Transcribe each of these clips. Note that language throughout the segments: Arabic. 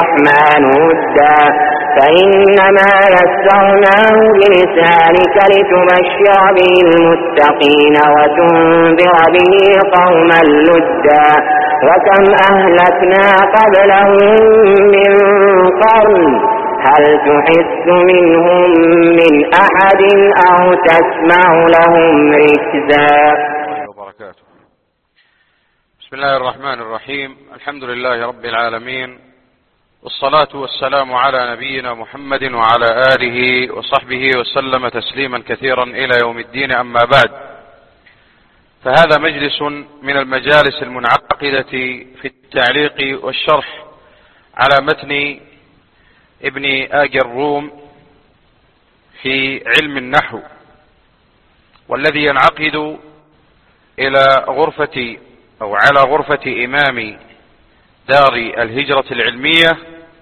للرحمن ودا فإنما يسرناه بلسانك لتبشر به المتقين وتنذر به قوما لدا وكم أهلكنا قبلهم من قرن هل تحس منهم من أحد أو تسمع لهم ركزا. بسم الله الرحمن الرحيم. الحمد لله رب العالمين، والصلاة والسلام على نبينا محمد وعلى آله وصحبه وسلم تسليما كثيرا إلى يوم الدين. أما بعد، فهذا مجلس من المجالس المنعقدة في التعليق والشرح على متن ابن آج الروم في علم النحو، والذي ينعقد إلى غرفة أو على غرفة إمام دار الهجرة العلمية.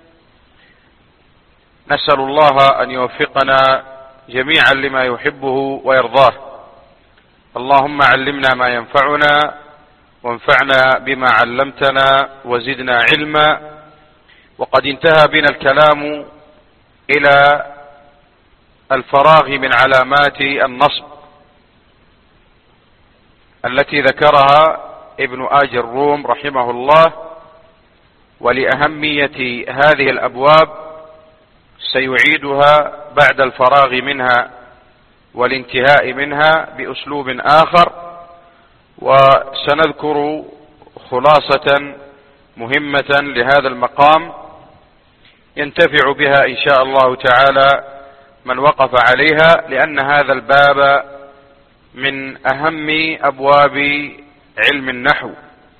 نسأل الله أن يوفقنا جميعا لما يحبه ويرضاه. اللهم علمنا ما ينفعنا وانفعنا بما علمتنا وزدنا علما. وقد انتهى بنا الكلام إلى الفراغ من علامات النصب التي ذكرها ابن آج الروم رحمه الله، ولأهمية هذه الأبواب سيعيدها بعد الفراغ منها والانتهاء منها بأسلوب آخر، وسنذكر خلاصة مهمة لهذا المقام ينتفع بها إن شاء الله تعالى من وقف عليها، لأن هذا الباب من أهم أبواب علم النحو،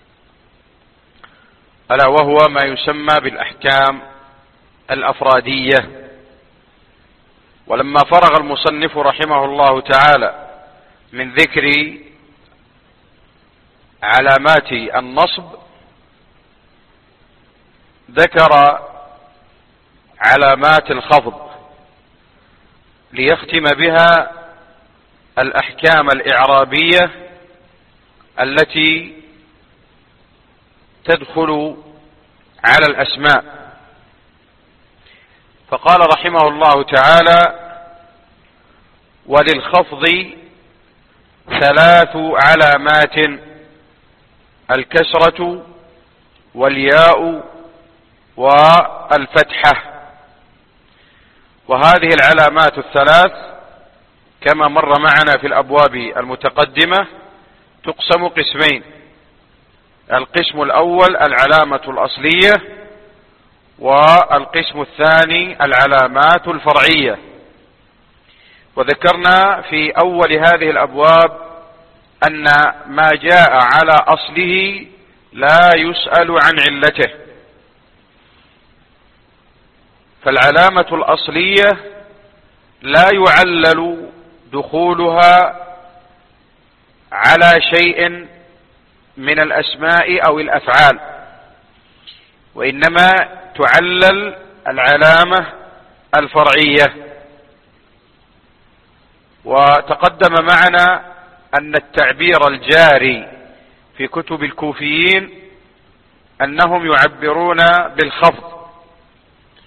ألا وهو ما يسمى بالأحكام الأفرادية. ولما فرغ المصنف رحمه الله تعالى من ذكر علامات النصب، ذكر علامات الخفض ليختم بها الأحكام الإعرابية التي تدخل على الأسماء. فقال رحمه الله تعالى: وللخفض 3 علامات: الكسرة والياء والفتحة. وهذه العلامات ال3 كما مر معنا في الأبواب المتقدمة تقسم قسمين: القسم الأول العلامة الأصلية، والقسم الثاني العلامات الفرعية. وذكرنا في أول هذه الأبواب أن ما جاء على أصله لا يسأل عن علته، فالعلامة الأصلية لا يعلل دخولها على شيء من الأسماء أو الأفعال، وإنما تعلل العلامة الفرعية. وتقدم معنا أن التعبير الجاري في كتب الكوفيين أنهم يعبرون بالخفض،